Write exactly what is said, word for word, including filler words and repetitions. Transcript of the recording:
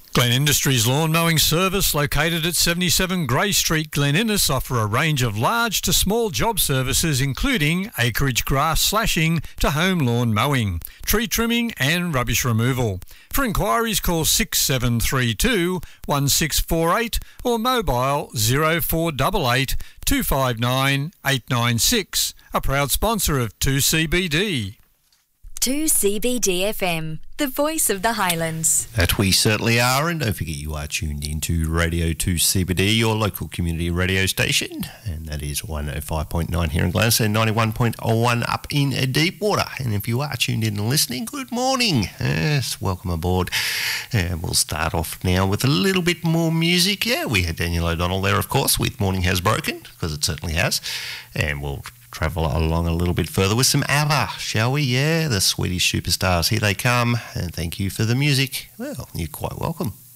Glen Industries Lawn Mowing Service, located at seventy-seven Grey Street, Glen Innes, offer a range of large to small job services including acreage grass slashing to home lawn mowing, tree trimming and rubbish removal. For inquiries, call six seven three two, one six four eight or mobile zero four eight eight, two five nine, eight nine six. A proud sponsor of two C B D. two C B D F M, the voice of the Highlands. That we certainly are, and don't forget you are tuned into Radio two C B D, your local community radio station, and that is one oh five point nine here in Gladstone and ninety-one point one up in Deepwater. And if you are tuned in and listening, good morning. Yes, welcome aboard. And we'll start off now with a little bit more music. Yeah, we had Daniel O'Donnell there, of course, with Morning Has Broken, because it certainly has, and we'll travel along a little bit further with some ABBA, shall we? Yeah, the Swedish superstars. Here they come, and thank you for the music. Well, you're quite welcome.